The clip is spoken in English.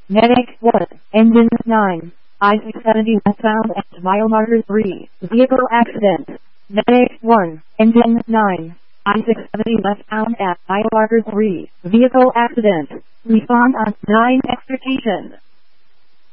Medic 1, Engine 9, I-670 westbound at mile marker 3, vehicle accident. Medic 1, Engine 9, I-670 westbound at mile marker 3, vehicle accident. Respond on 9 extrication.